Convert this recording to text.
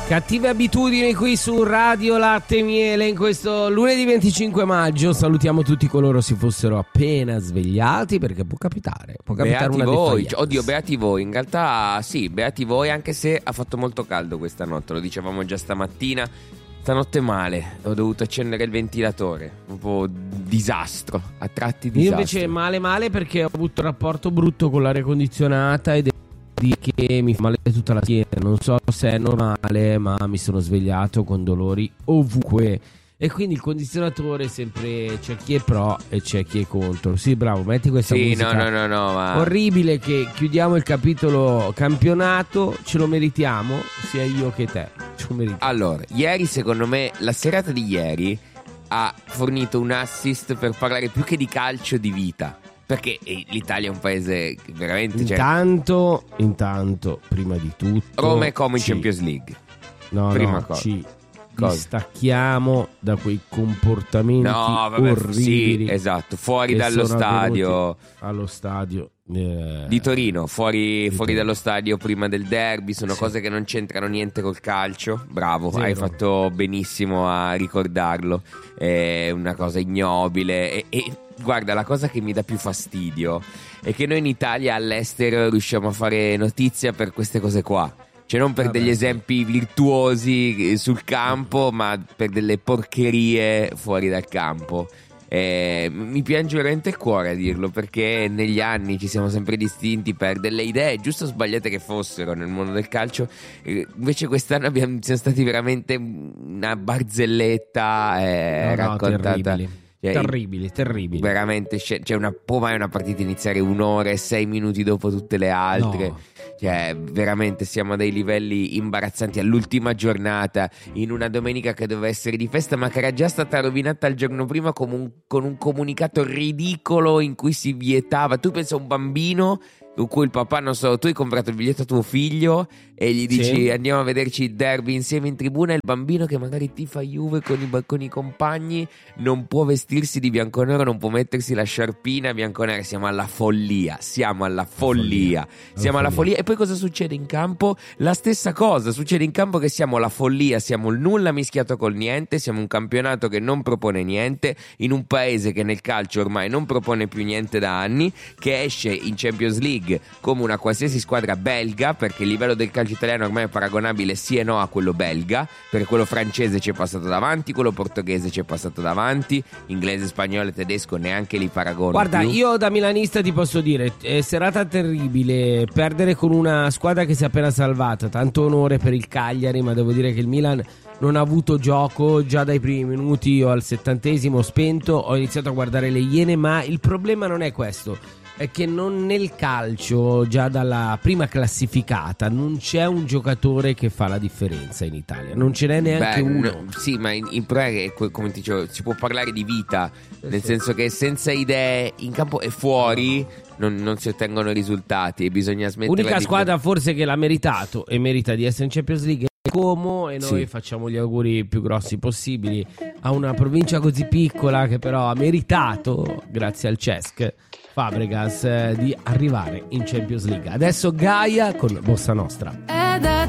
Cattive abitudini qui su Radio Latte e Miele in questo lunedì 25 maggio. Salutiamo tutti coloro si fossero appena svegliati, perché può capitare Beati una voi, defaglianza. oddio, beati voi. In realtà sì, beati voi, anche se ha fatto molto caldo questa notte, lo dicevamo già stamattina. Stanotte male, ho dovuto accendere il ventilatore, un po' disastro, a tratti disastro. Io invece male perché ho avuto un rapporto brutto con l'aria condizionata ed che mi fa male tutta la schiena. Non so se è normale, ma mi sono svegliato con dolori ovunque. E quindi il condizionatore sempre c'è chi è pro e c'è chi è contro. Sì, bravo, metti questa musica. No, ma orribile, che chiudiamo il capitolo campionato. Ce lo meritiamo, sia io che te. Ce lo meritiamo. allora, ieri secondo me, la serata di ieri ha fornito un assist per parlare più che di calcio, di vita. Perché l'Italia è un paese che veramente... Intanto, prima di tutto, Roma è come in Champions League. Prima cosa. Ci distacchiamo da quei comportamenti orribili. Sì, esatto, fuori dallo stadio. Allo stadio di Torino, fuori dallo stadio prima del derby. Sono cose che non c'entrano niente col calcio. Bravo, Zero. hai fatto benissimo a ricordarlo. È una cosa ignobile e guarda, la cosa che mi dà più fastidio è che noi in Italia all'estero riusciamo a fare notizia per queste cose qua. Cioè non per degli esempi virtuosi sul campo, ma per delle porcherie fuori dal campo. Mi piange veramente il cuore a dirlo, perché negli anni ci siamo sempre distinti per delle idee, giusto o sbagliate che fossero, nel mondo del calcio. Invece quest'anno siamo stati veramente una barzelletta raccontata. Terribili. Veramente può mai una partita iniziare 1 ora e 6 minuti dopo tutte le altre? No. Cioè, veramente siamo a dei livelli imbarazzanti. All'ultima giornata, in una domenica che doveva essere di festa, ma che era già stata rovinata il giorno prima con un comunicato ridicolo in cui si vietava. Tu pensa a un bambino con cui il papà, non so, tu hai comprato il biglietto a tuo figlio e gli dici andiamo a vederci il derby insieme in tribuna, e il bambino che magari tifa Juve con i compagni non può vestirsi di bianconero, non può mettersi la sciarpina bianconera. Siamo alla follia. E poi cosa succede in campo? La stessa cosa succede in campo, che siamo la follia, siamo il nulla mischiato col niente, siamo un campionato che non propone niente, in un paese che nel calcio ormai non propone più niente da anni, che esce in Champions League come una qualsiasi squadra belga, perché il livello del calcio italiano ormai è paragonabile sì e no a quello belga, perché quello francese ci è passato davanti, quello portoghese ci è passato davanti, inglese, spagnolo e tedesco neanche li paragono. Guarda, più. io da milanista ti posso dire, serata terribile, perdere con una squadra che si è appena salvata. Tanto onore per il Cagliari, ma devo dire che il Milan non ha avuto gioco già dai primi minuti. Io al 70° spento, ho iniziato a guardare le Iene, ma il problema non è questo. È che non nel calcio, già dalla prima classificata, non c'è un giocatore che fa la differenza in Italia. Non ce n'è neanche uno. Sì, ma in è come ti dicevo, si può parlare di vita, nel senso che senza idee in campo e fuori non si ottengono risultati e bisogna smettere. L'unica squadra forse che l'ha meritato e merita di essere in Champions League è Como, e noi facciamo gli auguri più grossi possibili a una provincia così piccola che però ha meritato, grazie al CESC Fabregas, di arrivare in Champions League. Adesso Gaia con Bossa Nostra.